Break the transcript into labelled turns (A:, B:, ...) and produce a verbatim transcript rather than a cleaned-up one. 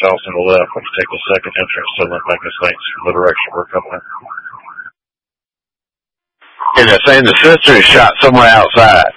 A: off to the left when you take the second entrance to Olympic Estates from the direction we're coming.
B: And they're saying the sister is shot somewhere outside.